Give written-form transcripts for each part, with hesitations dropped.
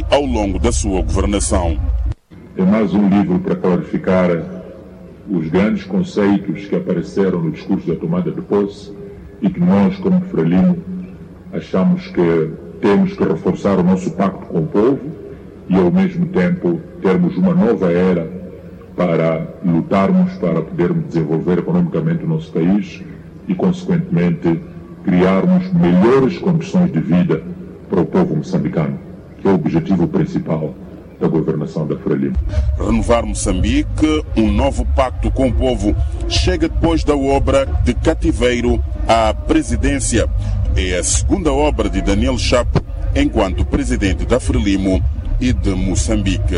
ao longo da sua governação. É mais um livro para clarificar os grandes conceitos que apareceram no discurso da tomada de posse e que nós, como Frelimo, achamos que temos que reforçar o nosso pacto com o povo e, ao mesmo tempo, termos uma nova era para lutarmos, para podermos desenvolver economicamente o nosso país e, consequentemente, criarmos melhores condições de vida para o povo moçambicano, que é o objetivo principal da governação da Frelimo. Renovar Moçambique, um novo pacto com o povo, chega depois da obra de Cativeiro à presidência. É a segunda obra de Daniel Chapo enquanto presidente da Frelimo e de Moçambique.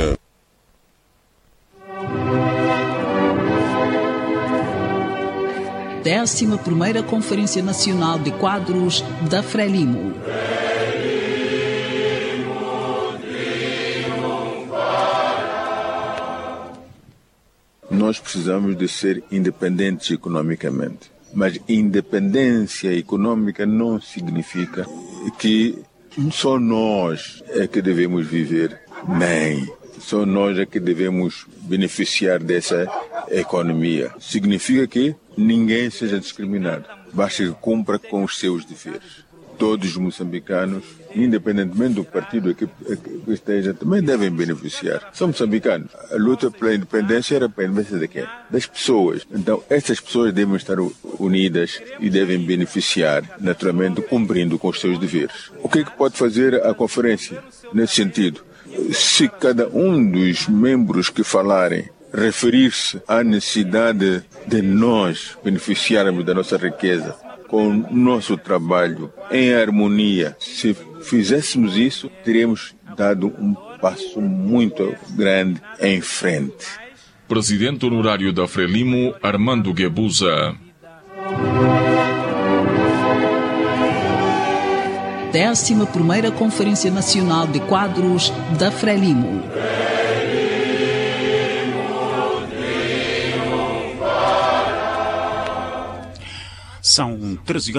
Décima primeira Conferência Nacional de Quadros da Frelimo. Nós precisamos de ser independentes economicamente, mas independência econômica não significa que só nós é que devemos viver bem, só nós é que devemos beneficiar dessa economia. Significa que ninguém seja discriminado, basta que cumpra com os seus deveres. Todos os moçambicanos, independentemente do partido que esteja, também devem beneficiar. São moçambicanos. A luta pela independência era para a independência de quem? Das pessoas. Então, essas pessoas devem estar unidas e devem beneficiar, naturalmente, cumprindo com os seus deveres. O que é que pode fazer a conferência nesse sentido? Se cada um dos membros que falarem referir-se à necessidade de nós beneficiarmos da nossa riqueza, com o nosso trabalho em harmonia, se fizéssemos isso, teríamos dado um passo muito grande em frente. Presidente honorário da Frelimo, Armando Guebuza. 11ª Conferência Nacional de Quadros da Frelimo. São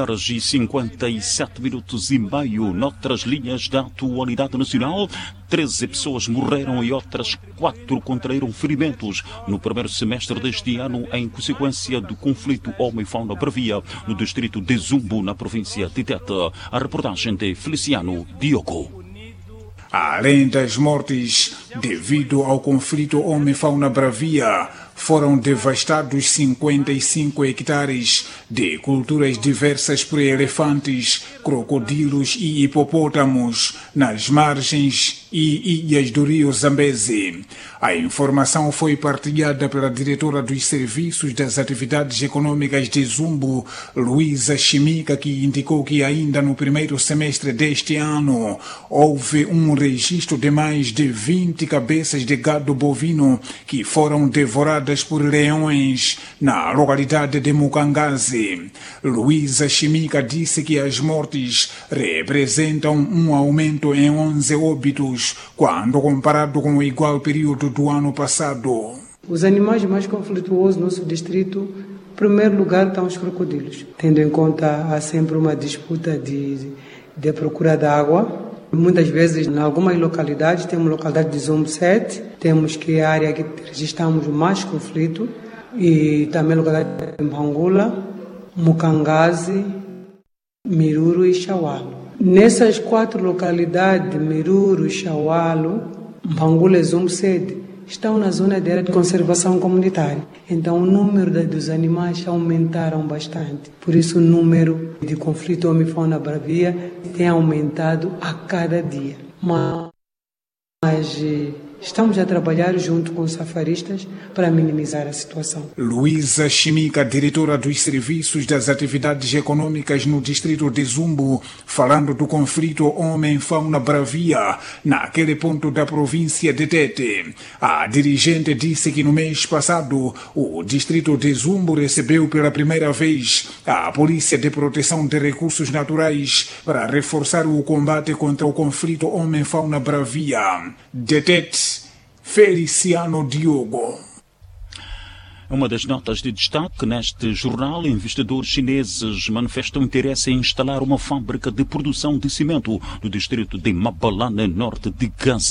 13h57 noutras linhas da atualidade nacional. 13 pessoas morreram e outras 4 contraíram ferimentos no primeiro semestre deste ano em consequência do conflito homem-fauna-bravia no distrito de Zumbo, na província de Tete. A reportagem de Feliciano Diogo. Além das mortes devido ao conflito homem-fauna-bravia, foram devastados 55 hectares de culturas diversas por elefantes, crocodilos e hipopótamos nas margens e ilhas do rio Zambeze. A informação foi partilhada pela diretora dos Serviços das Atividades Econômicas de Zumbo, Luísa Chimica, que indicou que ainda no primeiro semestre deste ano houve um registro de mais de 20 cabeças de gado bovino que foram devoradas por leões na localidade de Mukangazi. Luísa Chimica disse que as mortes representam um aumento em 11 óbitos quando comparado com o igual período do ano passado. Os animais mais conflituosos no nosso distrito, em primeiro lugar, estão os crocodilos. Tendo em conta, há sempre uma disputa de procura de água. Muitas vezes, em algumas localidades, temos a localidade de Zumbo 7, temos que é a área que registramos mais conflito, e também a localidade de Mpangula, Mukangazi, Miruro e Xaualo. Nessas 4 localidades, Miruro, Xaualo, Mpangula e Zumbo 7, estão na zona de área de conservação comunitária. Então, o número dos animais aumentaram bastante. Por isso, o número de conflito homem-fauna-bravia tem aumentado a cada dia. Mas estamos a trabalhar junto com os safaristas para minimizar a situação. Luísa Chimica, diretora dos Serviços das Atividades Econômicas no distrito de Zumbo, falando do conflito homem-fauna-bravia naquele ponto da província de Tete. A dirigente disse que no mês passado o distrito de Zumbo recebeu pela primeira vez a Polícia de Proteção de Recursos Naturais para reforçar o combate contra o conflito homem-fauna-bravia. De Tete, Feliciano Diogo. Uma das notas de destaque neste jornal: investidores chineses manifestam interesse em instalar uma fábrica de produção de cimento no distrito de Mabalane, norte de Gaza.